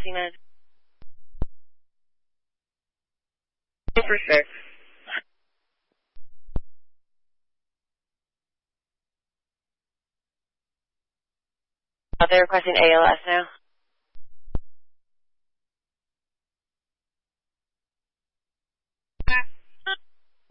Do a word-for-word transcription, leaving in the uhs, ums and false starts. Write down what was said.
using that? For sure. They're requesting A L S now.